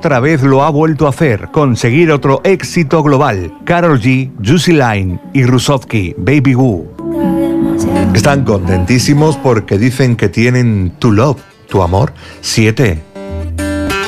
otra vez lo ha vuelto a hacer, conseguir otro éxito global. Karol G, Juicy Line y Rusovsky, Baby Woo. Están contentísimos porque dicen que tienen tu love, tu amor, 7